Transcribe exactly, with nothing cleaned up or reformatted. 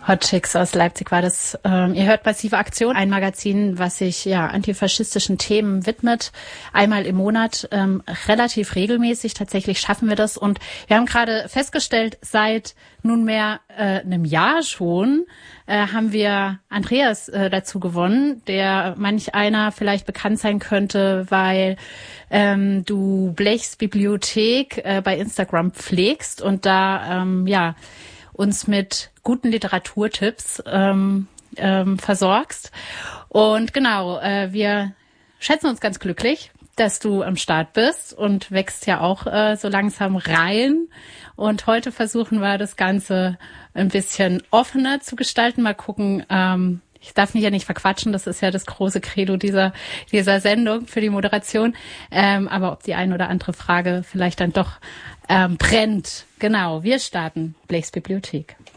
Hot Chicks aus Leipzig war das. Ähm, ihr hört Passive Aktion, ein Magazin, was sich ja antifaschistischen Themen widmet. Einmal im Monat, ähm, relativ regelmäßig. Tatsächlich schaffen wir das. Und wir haben gerade festgestellt, seit nunmehr äh, einem Jahr schon äh, haben wir Andreas äh, dazu gewonnen, der manch einer vielleicht bekannt sein könnte, weil ähm, du Blechs Bibliothek äh, bei Instagram pflegst und da ähm, ja uns mit guten Literaturtipps ähm, ähm, versorgst. Und genau, äh, wir schätzen uns ganz glücklich, dass du am Start bist und wächst ja auch äh, so langsam rein. Und heute versuchen wir das Ganze ein bisschen offener zu gestalten. Mal gucken, ähm, ich darf mich ja nicht verquatschen, das ist ja das große Credo dieser dieser Sendung für die Moderation. Ähm, aber ob die eine oder andere Frage vielleicht dann doch ähm, brennt. Genau, wir starten Blechs Bibliothek.